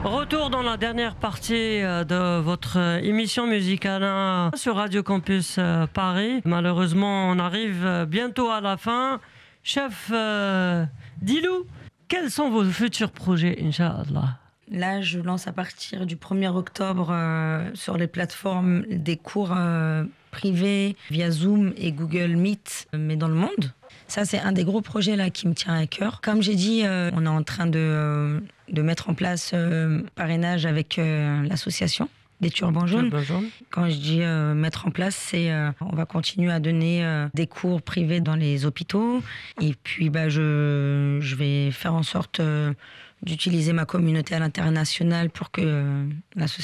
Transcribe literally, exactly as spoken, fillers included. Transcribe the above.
Retour dans la dernière partie de votre émission Musicana sur Radio Campus Paris. Malheureusement, on arrive bientôt à la fin. Chef euh, Dilou, quels sont vos futurs projets, Inch'Allah? Là, je lance à partir du premier octobre euh, sur les plateformes des cours euh, privés via Zoom et Google Meet, mais dans le monde. Ça, c'est un des gros projets là qui me tient à cœur. Comme j'ai dit, euh, on est en train de, euh, de mettre en place euh, parrainage avec euh, l'association des Turbans Jaunes. Quand je dis euh, mettre en place, c'est euh, on va continuer à donner euh, des cours privés dans les hôpitaux. Et puis, bah, je, je vais faire en sorte euh, d'utiliser ma communauté à l'international pour que euh, l'association